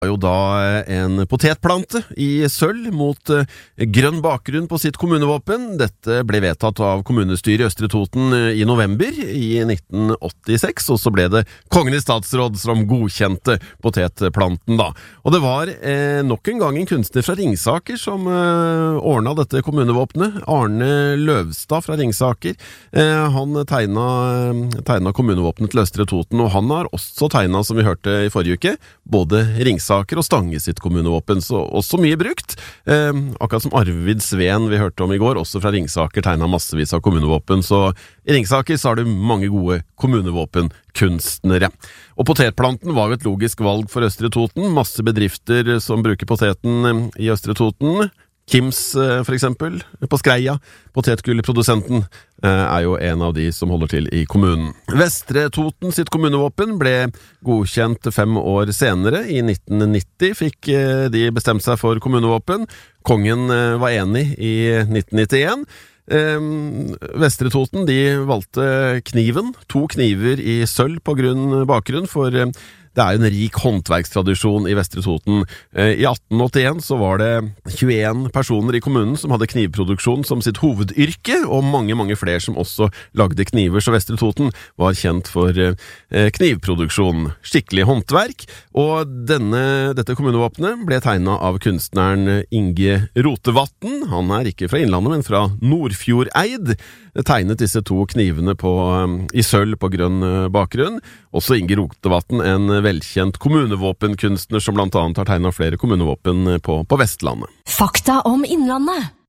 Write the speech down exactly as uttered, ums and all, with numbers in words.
jo da en potetplante i sølv mot grønn bakgrunn på sitt kommunevåpen. Dette ble vedtatt av kommunestyret i Østre Toten i november i nitten åttiseks, og så ble det Kongen i statsråd som godkjente potetplanten da. Og det var eh, nok en gang en kunstner fra Ringsaker som eh, ordnet dette kommunevåpenet. Arne Løvstad fra Ringsaker. Eh, han tegnet, tegnet kommunevåpenet til Østre Toten, og han har også tegnet, som vi hørte i forrige uke, både Ringsaker og Stange sitt kommunevåpen, så også mye brukt. Eh, akkurat som Arvid Sveen vi hørte om i går, også fra Ringsaker, tegnet massevis av kommunevåpen, så i Ringsaker så har du mange gode kommunevåpenkunstnere. Og potetplanten var jo et logisk valg for Østre Toten. Masse bedrifter som bruker poteten i Østre Toten. Kims for eksempel, på Skreia. Potetgulleprodusenten er jo en av de som holder til i kommunen. Vestre Toten sitt kommunevåpen ble godkjent fem år senere. I nitten nitti fikk de bestemt seg for kommunevåpen. Kongen var enig i nitten nittien. Vestre Toten, de valgte kniven. To kniver i sølv på grunn bakgrunn, for det er jo en rik håndverkstradisjon i Vestre Toten. I atten åttien så var det tjueen personer i kommunen som hadde knivproduksjon som sitt hovedyrke, og mange, mange flere som også lagde kniver, så Vestre Toten var kjent for knivproduksjon. Skikkelig håndverk, og denne, dette kommunevåpenet ble tegnet av kunstneren Inge Rotevatn. Han er ikke fra Innlandet, men fra Nordfjordeid. Tegnet disse to knivene på, i sølv på grønn bakgrunn. Også Inge Rotevatn, en velkjent kommunevåpenkunstner som blant annet har tegnet flere kommunevåpen på, på Vestlandet. Fakta om Innlandet.